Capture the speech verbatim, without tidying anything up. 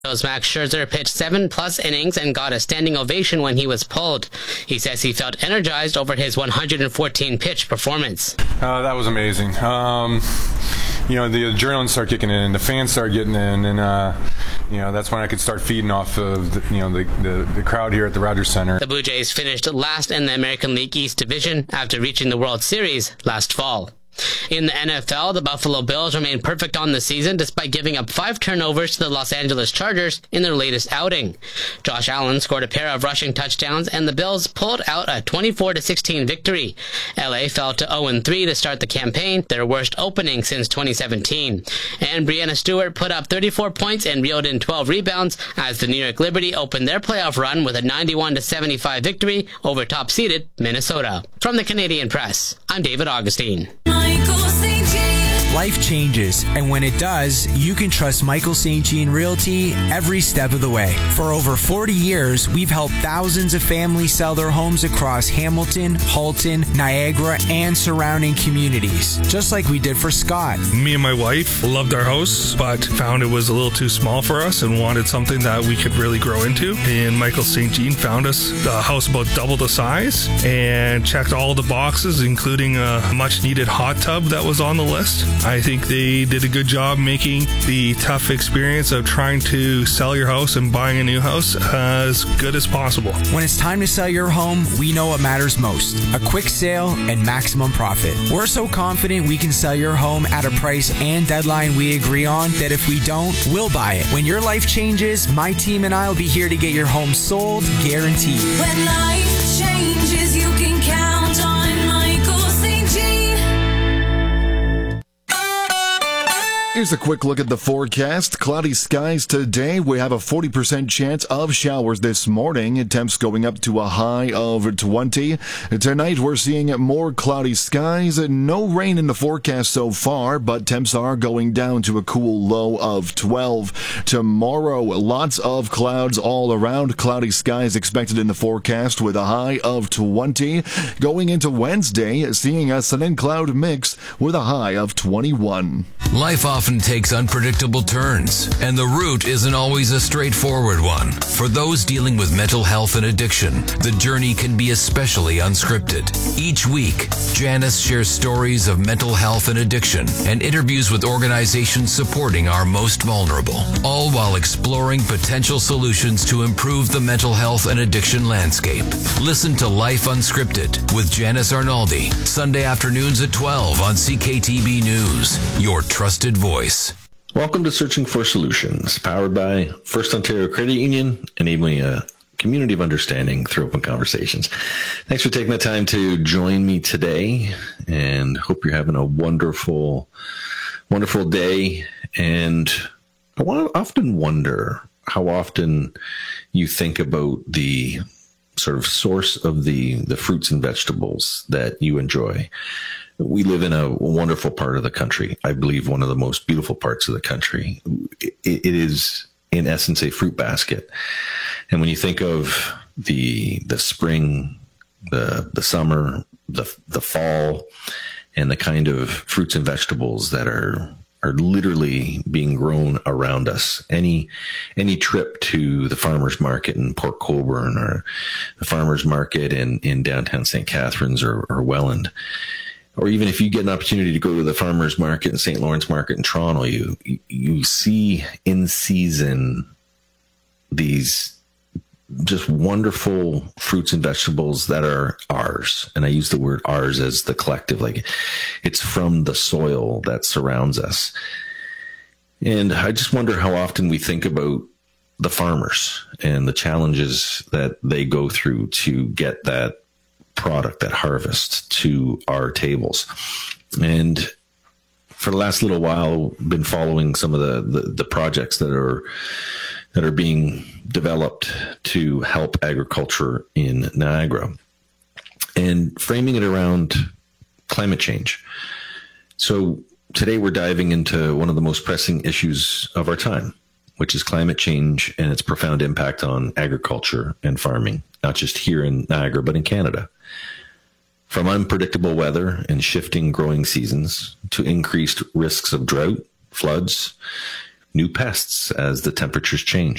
Max Scherzer pitched seven-plus innings and got a standing ovation when he was pulled. He says he felt energized over his one hundred fourteen pitch performance. Uh, that was amazing. Um, you know, the adrenaline started kicking in, the fans started getting in, and uh, you know, that's when I could start feeding off of the, you know the, the the crowd here at the Rogers Center. The Blue Jays finished last in the American League East Division after reaching the World Series last fall. In the N F L, the Buffalo Bills remain perfect on the season despite giving up five turnovers to the Los Angeles Chargers in their latest outing. Josh Allen scored a pair of rushing touchdowns and the Bills pulled out a twenty-four to sixteen victory. L A fell to oh and three to start the campaign, their worst opening since twenty seventeen. And Breanna Stewart put up thirty-four points and reeled in twelve rebounds as the New York Liberty opened their playoff run with a ninety-one to seventy-five victory over top-seeded Minnesota. From the Canadian Press, I'm David Augustine. Life changes, and when it does, you can trust Michael Saint Jean Realty every step of the way. For over forty years, we've helped thousands of families sell their homes across Hamilton, Halton, Niagara, and surrounding communities, just like we did for Scott. Me and my wife loved our house, but found it was a little too small for us and wanted something that we could really grow into. And Michael Saint Jean found us a house about double the size and checked all the boxes, including a much-needed hot tub that was on the list. I think they did a good job making the tough experience of trying to sell your house and buying a new house as good as possible. When it's time to sell your home, we know what matters most: a quick sale and maximum profit. We're so confident we can sell your home at a price and deadline we agree on that if we don't, we'll buy it. When your life changes, my team and I will be here to get your home sold, guaranteed. When life changes, you can count on Michael Saint Jean. Here's a quick look at the forecast. Cloudy skies today. We have a forty percent chance of showers this morning. Temps going up to a high of twenty. Tonight we're seeing more cloudy skies. No rain in the forecast so far, but temps are going down to a cool low of twelve. Tomorrow, lots of clouds all around. Cloudy skies expected in the forecast with a high of twenty. Going into Wednesday, seeing a sun and cloud mix with a high of twenty-one. Life often takes unpredictable turns, and the route isn't always a straightforward one. For those dealing with mental health and addiction, the journey can be especially unscripted. Each week, Janice shares stories of mental health and addiction and interviews with organizations supporting our most vulnerable, all while exploring potential solutions to improve the mental health and addiction landscape. Listen to Life Unscripted with Janice Arnaldi, Sunday afternoons at twelve on C K T B News, your trusted voice. Welcome to Searching for Solutions, powered by First Ontario Credit Union, enabling a community of understanding through open conversations. Thanks for taking the time to join me today, and hope you're having a wonderful, wonderful day. And I want to often wonder how often you think about the sort of source of the, the fruits and vegetables that you enjoy. We live in a wonderful part of the country. I believe one of the most beautiful parts of the country. It, it is, in essence, a fruit basket. And when you think of the the spring, the the summer, the the fall, and the kind of fruits and vegetables that are are literally being grown around us, any any trip to the farmers market in Port Colborne or the farmers market in in downtown Saint Catharines or, or Welland, or even if you get an opportunity to go to the farmers market in Saint Lawrence Market in Toronto, you you see in season these just wonderful fruits and vegetables that are ours. And I use the word ours as the collective, like it's from the soil that surrounds us. And I just wonder how often we think about the farmers and the challenges that they go through to get that product, that harvest to our tables. And for the last little while, been following some of the, the, the projects that are that are being developed to help agriculture in Niagara and framing it around climate change. So today we're diving into one of the most pressing issues of our time, which is climate change and its profound impact on agriculture and farming, not just here in Niagara, but in Canada. From unpredictable weather and shifting growing seasons to increased risks of drought, floods, new pests as the temperatures change.